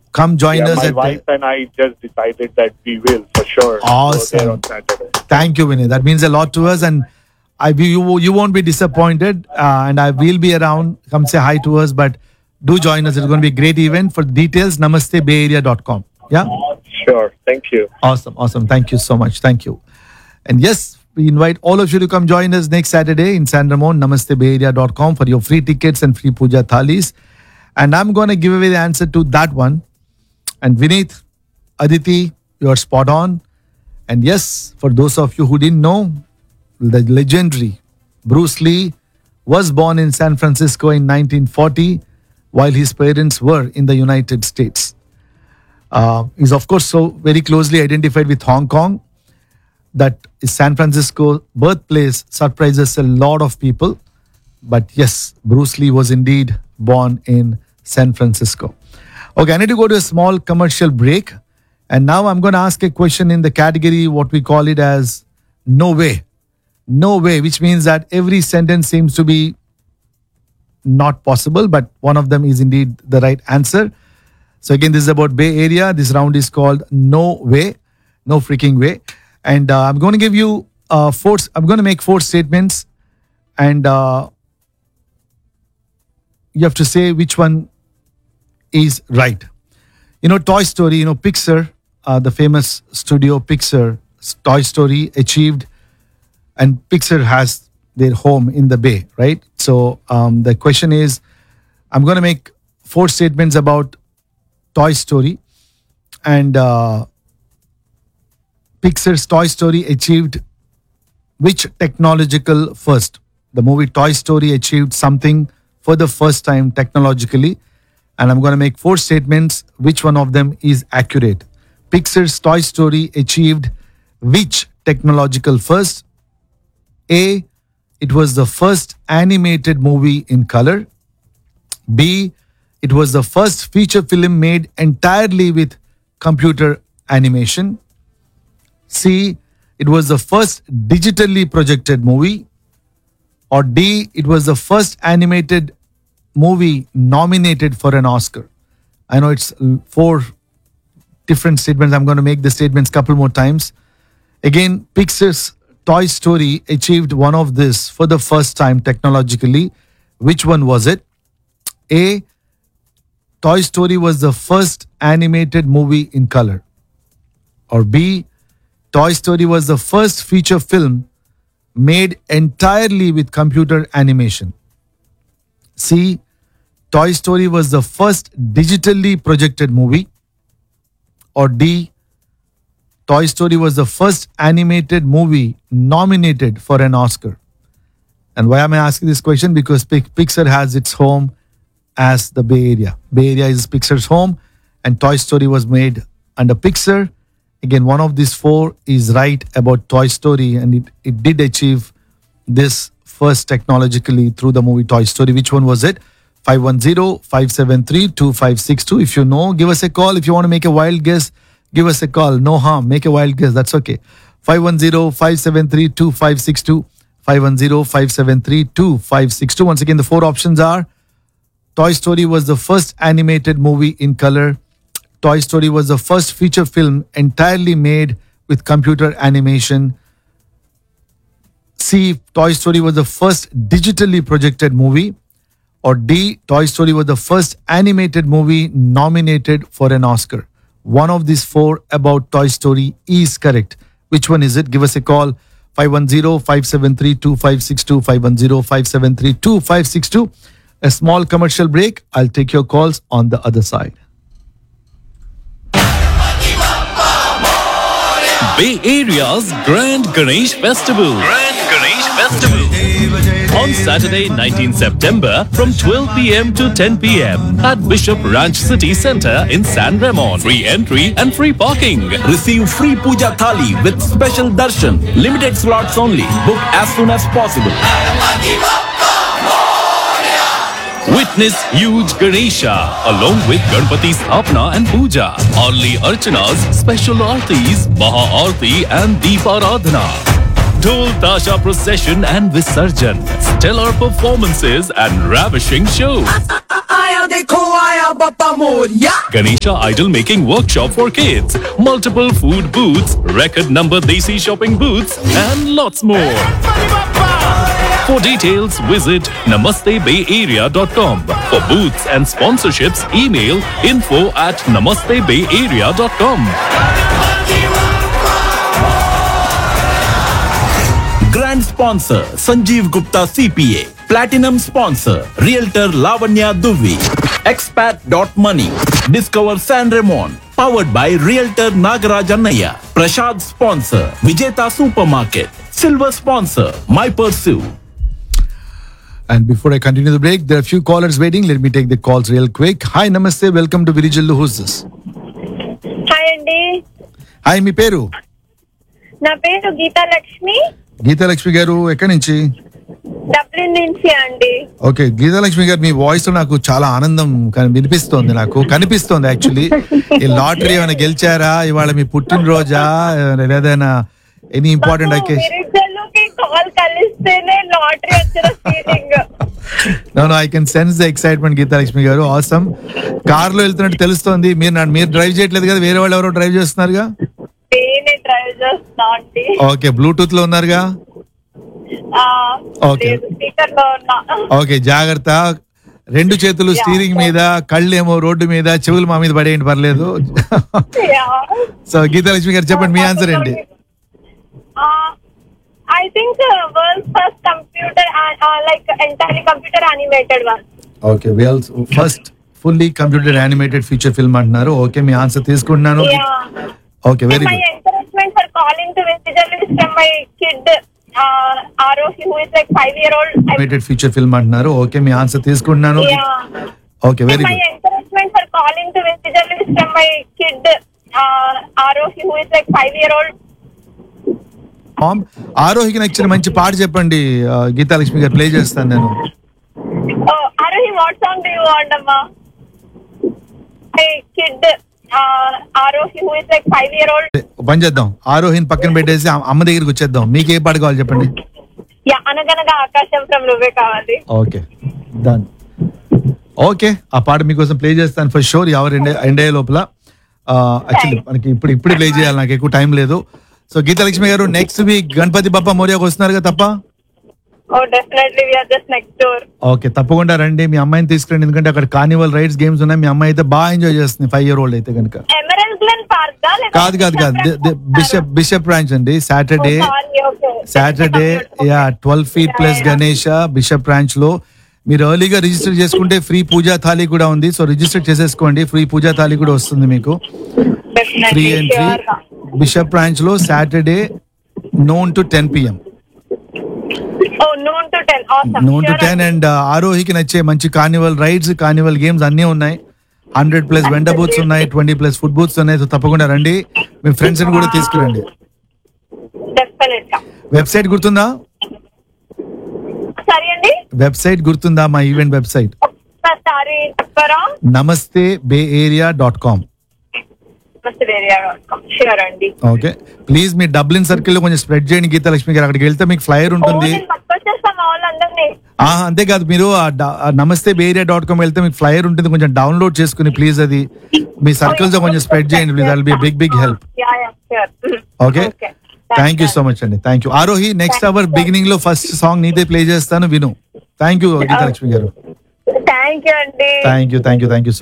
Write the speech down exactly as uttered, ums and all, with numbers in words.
come join Yeah, us. my at wife and I just decided that we will for sure. Awesome. Go there on Saturday. Thank you, Vinay. That means a lot to us, and I you you won't be disappointed. Uh, and I will be around. Come say hi to us, but do join us. It's going to be a great event. For details, namaste bay area dot com. Yeah. Sure. Thank you. Awesome, awesome. Thank you so much. Thank you. And yes, we invite all of you to come join us next Saturday in San Ramon, namaste bay area dot com for your free tickets and free puja thalis. And I'm going to give away the answer to that one. And Vineet, Aditi, you're spot on. And yes, for those of you who didn't know, the legendary Bruce Lee was born in San Francisco in nineteen forty, while his parents were in the United States. Uh, he's of course so very closely identified with Hong Kong that San Francisco birthplace surprises a lot of people. But yes, Bruce Lee was indeed born in San Francisco. Okay, I need to go to a small commercial break. And now I'm going to ask a question in the category, what we call it as no way. No way, which means that every sentence seems to be not possible, but one of them is indeed the right answer. So again, this is about Bay Area. This round is called No Way, No Freaking Way. And uh, I'm going to give you uh, four, I'm going to make four statements, and uh, you have to say which one is right. You know, Toy Story, you know, Pixar, uh, the famous studio Pixar, Toy Story achieved, and Pixar has their home in the Bay, right? So um, the question is, I'm going to make four statements about Toy Story, and uh, Pixar's Toy Story achieved which technological first? The movie Toy Story achieved something for the first time technologically, and I'm going to make four statements. Which one of them is accurate? Pixar's Toy Story achieved which technological first? A, it was the first animated movie in color. B, it was the first feature film made entirely with computer animation. C, it was the first digitally projected movie. Or D, it was the first animated movie nominated for an Oscar. I know it's four different statements. I'm going to make the statements a couple more times. Again, Pixar's Toy Story achieved one of this for the first time technologically. Which one was it? A, Toy Story was the first animated movie in color. Or B, Toy Story was the first feature film made entirely with computer animation. C, Toy Story was the first digitally projected movie. Or D, Toy Story was the first animated movie nominated for an Oscar. And why am I asking this question? Because Pixar has its home as the Bay Area. Bay Area is Pixar's home, and Toy Story was made under Pixar. Again, one of these four is right about Toy Story, and it, it did achieve this first technologically through the movie Toy Story. Which one was it? five one zero, five seven three, two five six two. If you know, give us a call. If you want to make a wild guess, give us a call. No harm. Make a wild guess. That's okay. five one zero, five seven three, two five six two. five one zero, five seven three, two five six two. Once again, the four options are: Toy Story was the first animated movie in color. Toy Story was the first feature film entirely made with computer animation. C, Toy Story was the first digitally projected movie. Or D, Toy Story was the first animated movie nominated for an Oscar. One of these four about Toy Story is correct. Which one is it? Give us a call. five one zero, five seven three, two five six two. five one zero, five seven three, two five six two. A small commercial break. I'll take your calls on the other side. Bay Area's Grand Ganesh Festival. Grand Ganesh Festival. On Saturday, nineteenth September from twelve p.m. to ten p.m. at Bishop Ranch City Centre in San Ramon. Free entry and free parking. Receive free puja thali with special darshan. Limited slots only. Book as soon as possible. Witness huge Ganesha along with Ganpati Sthapana and Puja, Arli Archanas, special Aartis, Maha Aarti and Deeparadhana. Dhol Tasha procession and Visarjan, stellar performances and ravishing shows. देखो आया बापा Moriya Ganesha idol making workshop for kids, multiple food booths, record number Desi shopping booths, and lots more. For details, visit namaste bay area dot com. For booths and sponsorships, email info at namaste bay area dot com. Grand sponsor Sanjeev Gupta C P A. Platinum sponsor Realtor Lavanya Duvi. Expat dot money. Discover San Ramon. Powered by Realtor Nagaraj Annaya. Prashad sponsor Vijeta Supermarket. Silver sponsor My Pursue. And before I continue the break, there are a few callers waiting. Let me take the calls real quick. Hi, namaste. Welcome to Virijallu. Who's this? Hi అండి, Hi, మీ పేరు? నా పేరు గీతా లక్ష్మి, గీతాలక్ష్మి గారు ఎక్కడి నుంచి? Dublin నుంచి అండి. Okay, Geethalakshmi గారు మీ వాయిస్ లో నాకు చాలా ఆనందం కని- వినిపిస్తోంది, నాకు కనిపిస్తోంది యాక్చువల్లీ. ఈ లాటరీ ఏమైనా గెలిచారా? ఇవాళ మీ పుట్టినరోజా? ఏదైనా ఎనీ ఇంపార్టెంట్ అకేషన్? విరిజల్లుకి కాల్ కలిస్తేనే లాటరీ వచ్చిన feeling. No no, I can sense the excitement Geethalakshmi గారు. ఆసమ్. కార్ లో వెళ్తున్నట్టు తెలుస్తోంది. మీరు నా- మీరు డ్రైవ్ చేయట్లేదు కదా, వేరే వాళ్ళు ఎవరో డ్రైవ్ చేస్తున్నారుగా? నేనే డ్రైవ్ చేస్తున్నా అండి. ఓకే, బ్లూటూత్ లో ఉన్నారుగా? ఆ, Okay. లేదు, స్పీకర్ లో ఉన్నా. ఓకే, జాగ్రత్త. రెండు చేతులు స్టీరింగ్ మీద, కళ్ళేమో రోడ్డు మీద, చెవులు మా మీద పడేయండి, పర్లేదు. Yeah. సో గీతాలక్ష్మి గారు చెప్పండి, మీ ఆన్సర్ ఏంటి? I think world first computer like entirely computer animated one. Okay, Wales first fully computer animated feature film అంటున్నారు. ఓకే, మీ ఆన్సర్ తీసుకుంటున్నాను. Okay, very My good. encouragement for calling to Virijallu is from my kid, uh, Arohi, who is like five year old. Animated feature film అంటున్నారు. Okay, మీ answer తీసుకుంటున్నాను. Yeah. Okay, very My good. encouragement for calling to Virijallu is from my kid, uh, Arohi, who is like five year old. Ma'am, ఆరోహికి నచ్చిన మంచి పాట చెప్పండి ఆ, గీతాలక్ష్మి గారు, play చేస్తాను నేను. Oh, Arohi, what song do you want, Amma? My kid, uh, Arohi, who is like five year old. ఒక పని చేద్దాం, ఆరోహిని పక్కన పెట్టేసి అమ్మ- అమ్మ దగ్గరికి వచ్చేద్దాం. మీకు ఏ పాట కావాలి చెప్పండి. Yeah, అనగనగా ఆకాశం from నువ్వే కావాలి. Okay, done. ఓకే, ఆ పాట మీకోసం ప్లే చేస్తాను ఫర్ షూర్. ఎవరు ఎండ్ ఎండ్ అయ్యే లోపల. యాక్చువల్లీ మనకి ఇప్పుడు ఇప్పుడు ప్లే చేయాలి, నాకు ఎక్కువ టైం లేదు. సో గీతాలక్ష్మి గారు, నెక్స్ట్ వీక్ గణపతి బప్ప మోరియాకి వస్తున్నారుగా తప్ప? Oh, definitely, we are just next door. Okay, తప్పకుండా రండి. మీ అమ్మాయిని తీసుకురండి, ఎందుకంటే అక్కడ కార్నివల్ రైడ్స్ గేమ్స్ ఉన్నాయి. మీ అమ్మాయి అయితే బాగా ఎంజాయ్ చేస్తుంది, ఫైవ్ ఇయర్ ఓల్డ్ అయితే కనుక. Emerald Glen Park దా లేకపోతే కాదు కాదు కాదు, బిషప్ బిషప్ బ్రాంచ్ అండి. Saturday Oh, sorry, okay. Saturday yeah twelve feet plus Ganesha bishop branch లో. మీరు ఎర్లీగా రిజిస్టర్ చేసుకుంటే ఫ్రీ పూజా థాలి కూడా ఉంది. సో రిజిస్టర్ చేసేసుకోండి, ఫ్రీ పూజా థాలి కూడా వస్తుంది మీకు. ఫ్రీ Definitely, ఎంట్రీ sure గా. బిషప్ బ్రాంచ్ లో Saturday known to ten PM. Oh, noon to ten. Awesome. Known to Sure. Ten and ఆరోహికి నచ్చే మంచి కార్నివల్ రైడ్స్, కార్నివల్ గేమ్స్ అన్నీ ఉన్నాయి. హండ్రెడ్ ప్లస్ వెండ బూత్స్ ఉన్నాయి, ట్వంటీ ప్లస్ ఫుడ్ బూత్స్ ఉన్నాయి. So తప్పకుండా రండి, మీ ఫ్రెండ్స్ ని కూడా తీసుకురండి. Definitely గా. వెబ్సైట్ గుర్తుందా? సరే అండి, వెబ్సైట్ గుర్తుందా? మా ఈవెంట్ వెబ్సైట్ ఒక్కసారి చెప్పరా? నమస్తే బే ఏరియా డాట్ కామ్. షూర్ అండి. Okay, please me Dublin circle లో కొంచెం స్ప్రెడ్ చేయండి గీతాలక్ష్మి గారు. అక్కడికి వెళ్తే మీకు ఫ్లైర్ ఉంటుంది. పట్టుకొచ్చేస్తాం వాళ్ళందరినీ. ఆహా, అంతేకాదు, మీరు ఆ డ- ఆ నమస్తే బే ఏరియా డాట్ కామ్ వెళ్తే మీకు ఫ్లైర్ ఉంటుంది, కొంచెం డౌన్లోడ్ చేసుకుని ప్లీజ్ అది మీ సర్కిల్స్ లో కొంచెం స్ప్రెడ్ చేయండి please. That will be big big help. Yeah, yeah, sure. Okay, thank you so much అండి. Thank you. Aarohi, next hour beginning లో ఫస్ట్ సాంగ్ నీదే ప్లే చేస్తాను, విను. థ్యాంక్ యూ గీతాలక్ష్మి గారు. థ్యాంక్ యూ అండి. Thank you thank you thank you